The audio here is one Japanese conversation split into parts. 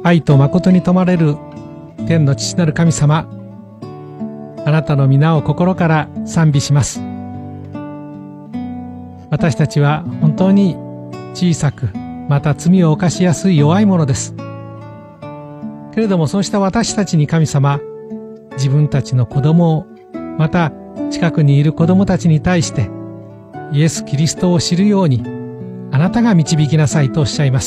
愛と誠に富まれる天の父なる神様、あなたの皆を心から賛美します。私たちは本当に小さく、また罪を犯しやすい弱いものです。けれどもそうした私たちに神様、自分たちの子供を、また近くにいる子供たちに対してイエス・キリストを知るようにあなたが導きなさいとおっしゃいます。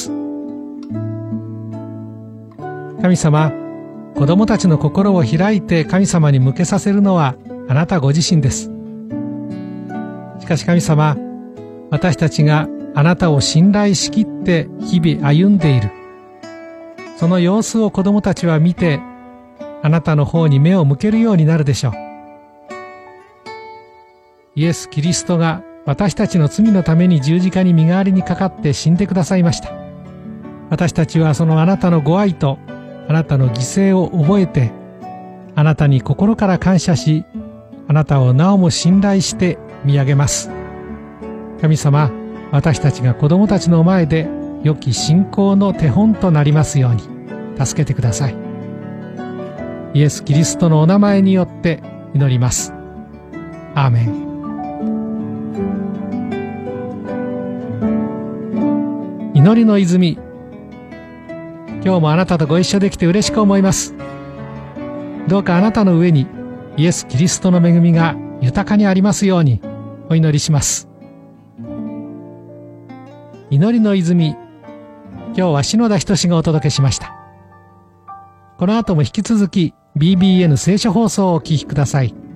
神様、子供たちの心を開いて神様に向けさせるのはあなたご自身です。しかし神様、私たちがあなたを信頼しきって日々歩んでいる、その様子を子供たちは見て、あなたの方に目を向けるようになるでしょう。イエス・キリストが私たちの罪のために十字架に身代わりにかかって死んでくださいました。私たちはそのあなたのご愛とあなたの犠牲を覚えて、あなたに心から感謝し、あなたをなおも信頼して見上げます。神様、私たちが子供たちの前で良き信仰の手本となりますように助けてください。イエス・キリストのお名前によって祈ります。アーメン。祈りの泉。今日もあなたとご一緒できて嬉しく思います。どうかあなたの上にイエス・キリストの恵みが豊かにありますようにお祈りします。祈りの泉。今日は篠田仁がお届けしました。この後も引き続き BBN 聖書放送をお聞きください。